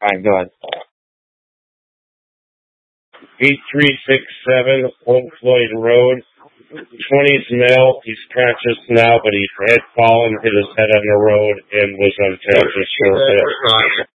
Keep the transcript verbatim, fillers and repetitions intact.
Alright, go ahead. eight three six seven Old Floyd Road. twenties male. He's conscious now, but he had fallen, hit his head on the road, and was unconscious for a bit.